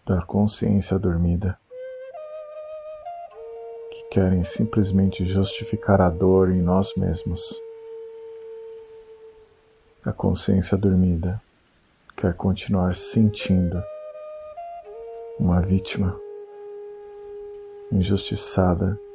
da consciência dormida, que querem simplesmente justificar a dor em nós mesmos. A consciência dormida quer continuar sentindo uma vítima injustiçada